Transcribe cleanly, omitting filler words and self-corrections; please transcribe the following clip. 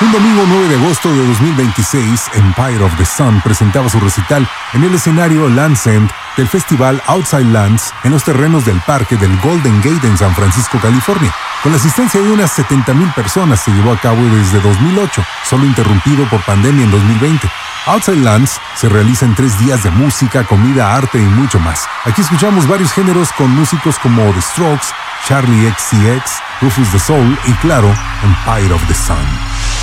Un domingo 9 de agosto de 2026, Empire of the Sun presentaba su recital en el escenario Land's End del festival Outside Lands en los terrenos del parque del Golden Gate en San Francisco, California. Con la asistencia de unas 70,000 personas se llevó a cabo desde 2008, solo interrumpido por pandemia en 2020. Outside Lands se realiza en 3 días de música, comida, arte y mucho más. Aquí escuchamos varios géneros con músicos como The Strokes, Charlie XCX, Rufus the Soul y claro, Empire of the Sun.